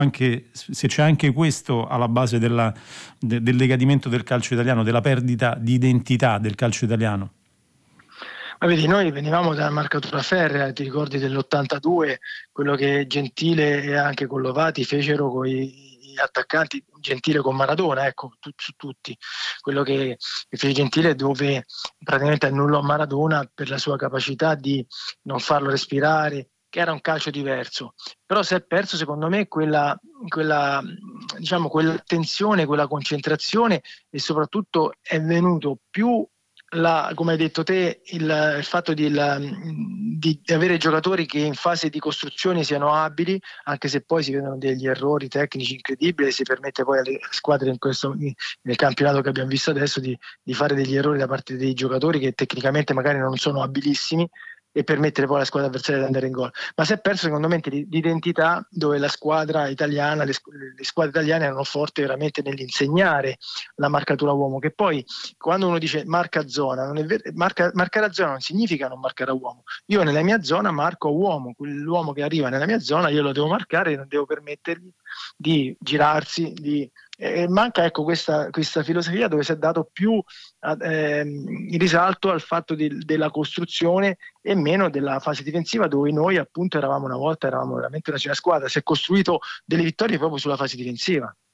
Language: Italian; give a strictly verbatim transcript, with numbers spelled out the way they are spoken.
Anche se c'è anche questo alla base della, de, del decadimento del calcio italiano, della perdita di identità del calcio italiano. Ma vedi, noi venivamo dalla marcatura ferrea, ti ricordi dell'ottantadue, quello che Gentile e anche Collovati fecero con i attaccanti, Gentile con Maradona, ecco, tu, su tutti, quello che, che fece Gentile, dove praticamente annullò Maradona per la sua capacità di non farlo respirare, che era un calcio diverso. Però si è perso, secondo me, quella, quella diciamo, quell'attenzione, quella concentrazione, e soprattutto è venuto più La, come hai detto te, il, il fatto di, la, di, di avere giocatori che in fase di costruzione siano abili, anche se poi si vedono degli errori tecnici incredibili, e si permette poi alle squadre in questo, nel campionato che abbiamo visto adesso di, di fare degli errori da parte dei giocatori che tecnicamente magari non sono abilissimi, e permettere poi alla squadra avversaria di andare in gol. Ma si è perso, secondo me, di, di identità, dove la squadra italiana, le, le squadre italiane erano forti veramente nell'insegnare la marcatura uomo, che poi quando uno dice marca zona, non è ver- marca, marcare a zona non significa non marcare a uomo. Io nella mia zona marco a uomo, quell'uomo che arriva nella mia zona io lo devo marcare e non devo permettergli di girarsi, di eh, manca, ecco, questa, questa filosofia, dove si è dato più eh, il risalto al fatto di, della costruzione e meno della fase difensiva, dove noi appunto eravamo una volta eravamo veramente una, una squadra. Si è costruito delle vittorie proprio sulla fase difensiva.